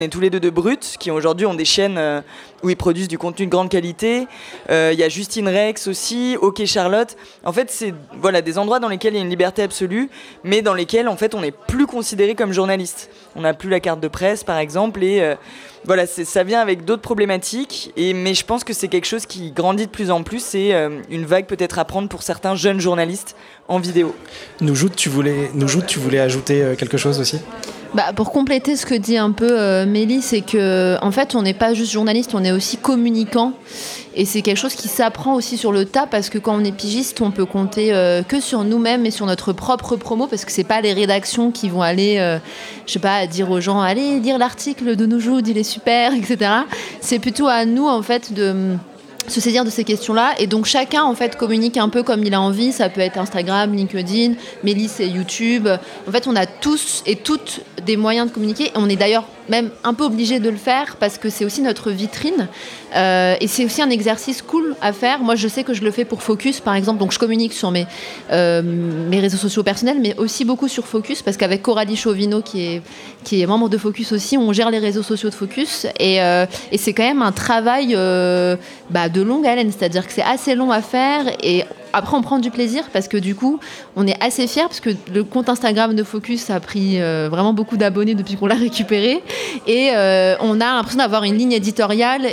On est tous les deux de Brut, qui aujourd'hui ont des chaînes où ils produisent du contenu de grande qualité. Il y a Justine Rex aussi, OK Charlotte. En fait, c'est des endroits dans lesquels il y a une liberté absolue, mais dans lesquels en fait, on n'est plus considéré comme journaliste. On n'a plus la carte de presse, par exemple, et ça vient avec d'autres problématiques. Mais je pense que c'est quelque chose qui grandit de plus en plus. C'est une vague peut-être à prendre pour certains jeunes journalistes en vidéo. Noujoud, tu voulais ajouter quelque chose aussi ? Pour compléter ce que dit un peu Mélie, c'est que en fait on n'est pas juste journaliste, on est aussi communicant, et c'est quelque chose qui s'apprend aussi sur le tas, parce que quand on est pigiste, on peut compter que sur nous-mêmes et sur notre propre promo, parce que c'est pas les rédactions qui vont aller dire aux gens allez lire l'article de Noujoud, il est super, etc. C'est plutôt à nous en fait de se saisir de ces questions-là, et donc chacun en fait communique un peu comme il a envie. Ça peut être Instagram, LinkedIn, Mélie c'est YouTube. En fait on a tous et toutes des moyens de communiquer, et on est d'ailleurs même un peu obligé de le faire parce que c'est aussi notre vitrine, et c'est aussi un exercice cool à faire. Moi je sais que je le fais pour Focus par exemple, donc je communique sur mes réseaux sociaux personnels, mais aussi beaucoup sur Focus, parce qu'avec Coralie Chauvino qui est membre de Focus aussi, on gère les réseaux sociaux de Focus, et c'est quand même un travail de longue haleine, c'est-à-dire que c'est assez long à faire, et après on prend du plaisir parce que du coup on est assez fiers, parce que le compte Instagram de Focus a pris vraiment beaucoup d'abonnés depuis qu'on l'a récupéré, et on a l'impression d'avoir une ligne éditoriale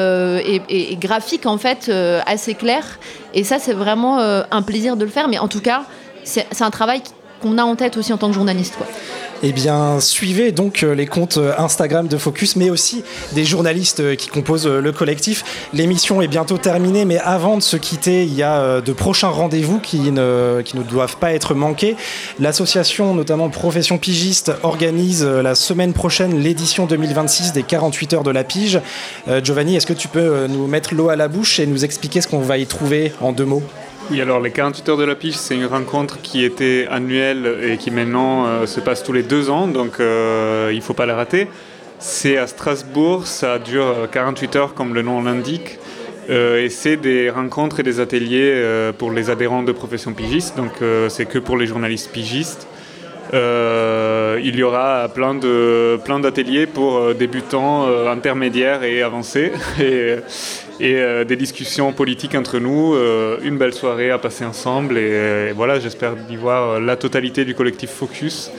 et graphique en fait assez claire, et ça c'est vraiment un plaisir de le faire. Mais en tout cas c'est un travail qu'on a en tête aussi en tant que journaliste, quoi. Eh bien, suivez donc les comptes Instagram de Focus, mais aussi des journalistes qui composent le collectif. L'émission est bientôt terminée, mais avant de se quitter, il y a de prochains rendez-vous qui ne doivent pas être manqués. L'association, notamment Profession Pigiste, organise la semaine prochaine l'édition 2026 des 48 heures de la pige. Giovanni, est-ce que tu peux nous mettre l'eau à la bouche et nous expliquer ce qu'on va y trouver en 2 mots ? Oui, alors les 48 heures de la pige, c'est une rencontre qui était annuelle et qui maintenant se passe tous les 2 ans, donc il ne faut pas la rater. C'est à Strasbourg, ça dure 48 heures comme le nom l'indique, et c'est des rencontres et des ateliers pour les adhérents de Profession Pigiste, donc c'est que pour les journalistes pigistes. Il y aura plein d'ateliers pour débutants, intermédiaires et avancés, et des discussions politiques entre nous, une belle soirée à passer ensemble, et voilà, j'espère y voir la totalité du collectif Focus,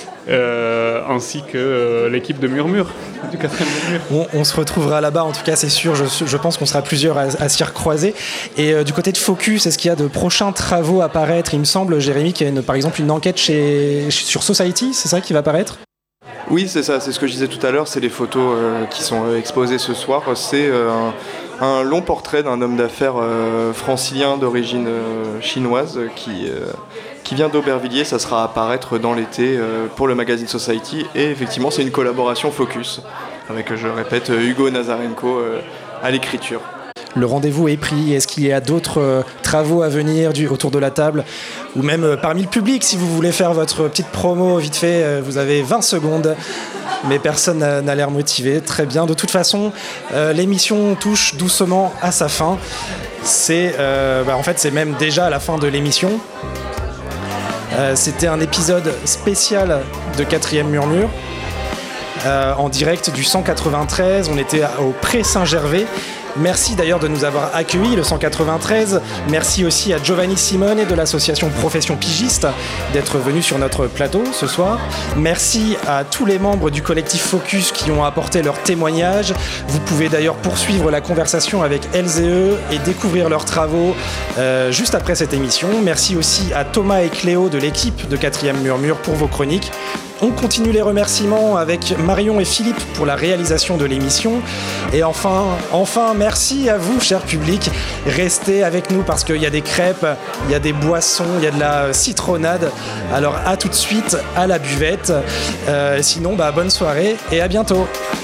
ainsi que l'équipe de Murmure, du 4e Murmure. On se retrouvera là-bas, en tout cas c'est sûr, je pense qu'on sera plusieurs à s'y recroiser. Et du côté de Focus, est-ce qu'il y a de prochains travaux à paraître ? Il me semble, Jérémy, qu'il y a par exemple une enquête sur Society, c'est ça qui va paraître ? Oui, c'est ça, c'est ce que je disais tout à l'heure, c'est les photos qui sont exposées ce soir. C'est un long portrait d'un homme d'affaires francilien d'origine chinoise qui vient d'Aubervilliers. Ça sera à paraître dans l'été pour le magazine Society, et effectivement c'est une collaboration Focus avec, je répète, Hugo Nazarenko à l'écriture. Le rendez-vous est pris. Est-ce qu'il y a d'autres travaux à venir autour de la table, ou même parmi le public, si vous voulez faire votre petite promo vite fait, vous avez 20 secondes, mais personne n'a l'air motivé. Très bien. De toute façon, l'émission touche doucement à sa fin. En fait, c'est même déjà la fin de l'émission. C'était un épisode spécial de 4e Murmure, en direct du 193. On était au Pré Saint-Gervais. Merci d'ailleurs de nous avoir accueillis, le 193. Merci aussi à Giovanni Simone de l'association Profession Pigiste d'être venu sur notre plateau ce soir. Merci à tous les membres du collectif Focus qui ont apporté leur témoignage. Vous pouvez d'ailleurs poursuivre la conversation avec elles et eux et découvrir leurs travaux juste après cette émission. Merci aussi à Thomas et Cléo de l'équipe de 4e Murmure pour vos chroniques. On continue les remerciements avec Marion et Philippe pour la réalisation de l'émission. Et enfin, merci à vous, cher public. Restez avec nous parce qu'il y a des crêpes, il y a des boissons, il y a de la citronnade. Alors à tout de suite à la buvette. Sinon, bonne soirée et à bientôt.